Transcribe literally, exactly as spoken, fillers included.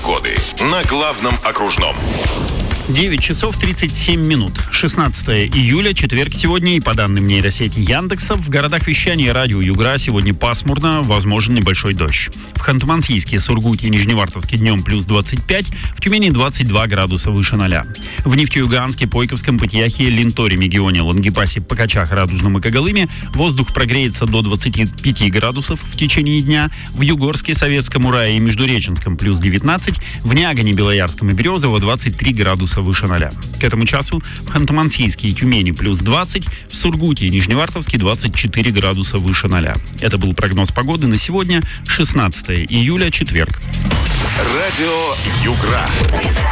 погоды на главном окружном. девять часов тридцать семь минут. шестнадцатое июля, четверг сегодня, и по данным нейросети Яндекса, в городах вещания радио Югра сегодня пасмурно, возможен небольшой дождь. В Ханты-Мансийске, Сургуте и Нижневартовске днем плюс двадцать пять, в Тюмени двадцать два градуса выше ноля. В Нефтеюганске, Пойковском, Пытьяхе, Ленторе, Мегионе, Лангепасе, Покачах, Радужном и Когалыме воздух прогреется до двадцати пяти градусов в течение дня. В Югорске, Советском, Урае и Междуреченском плюс девятнадцать, в Нягане, Белоярском и Березово двадцать три градуса выше ноля. К этому часу в Ханты-Мансийске и Тюмени плюс двадцать, в Сургуте и Нижневартовске двадцать четыре градуса выше ноля. Это был прогноз погоды на сегодня, шестнадцатое июля, четверг. Радио Югра.